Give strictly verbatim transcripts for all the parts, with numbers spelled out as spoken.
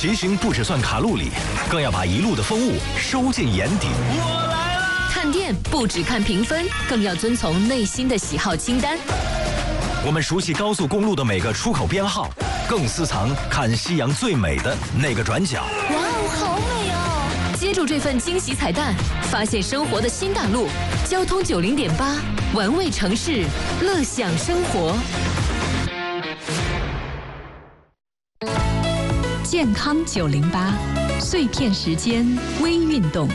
骑行不只算卡路里，更要把一路的风物收进眼底。 我来了！ 看店不只看评分，更要遵从内心的喜好清单。 我们熟悉高速公路的每个出口编号，更私藏看夕阳最美的那个转角。 哇哦，好美哦！接住这份惊喜彩蛋，发现生活的新大陆。交通九零点八，玩味城市，乐享生活。 健康九零八，碎片时间微运动。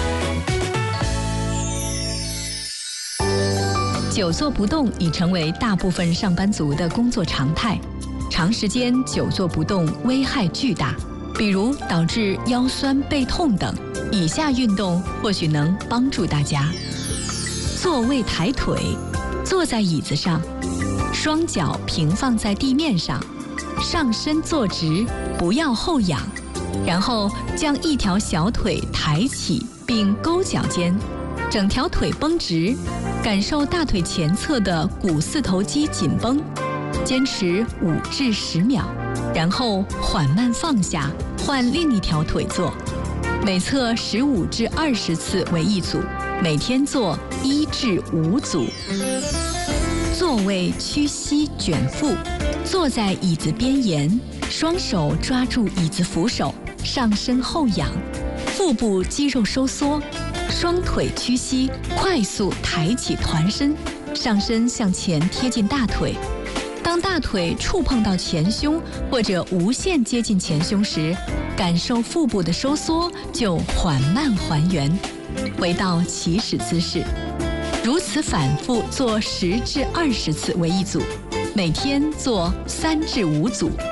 久坐不动已成为大部分上班族的工作常态，长时间久坐不动危害巨大，比如导致腰酸背痛等。以下运动或许能帮助大家：坐位抬腿，坐在椅子上，双脚平放在地面上，上身坐直，不要后仰，然后将一条小腿抬起并勾脚尖，整条腿绷直，感受大腿前侧的股四头肌紧绷，坚持五至十秒，然后缓慢放下，换另一条腿坐。每侧十五至二十次为一组，每天做一至五组。座位屈膝卷腹，坐在椅子边沿，双手抓住椅子扶手，上身后仰，腹部肌肉收缩，双腿屈膝，快速抬起团身，上身向前贴近大腿。当大腿触碰到前胸或者无限接近前胸时，感受腹部的收缩，就缓慢还原，回到起始姿势。如此反复做十至二十次为一组，每天做三至五组。